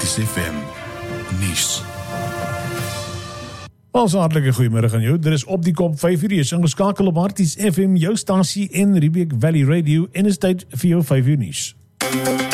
Harties FM nuus. Ons hartlike goeiemiddag aan jou. Dit is op die kop 5 uur. Jy is ingeskakel op Harties FM, jou stasie en Riebeek Valley Radio en is tyd vir jou 5 uur nuus.